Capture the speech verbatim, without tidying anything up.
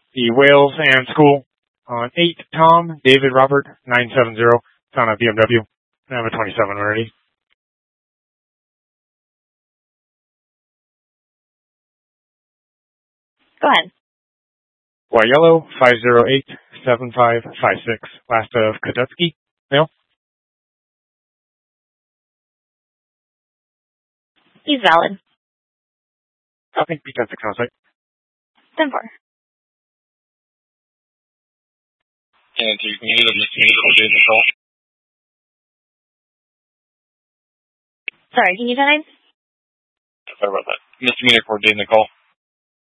the Wales and School on eight, Tom, David, Robert, nine seven zero. It's on a B M W. I have a twenty-seven already. Go ahead. White Yellow, five zero eight seven five five six. Last of Kadutsky. Mail. He's valid. I think P ten six on site. ten four. And you can either miscommunicate or did the call. Sorry, can you tell me? Sorry about that. Miscommunicate or did the call.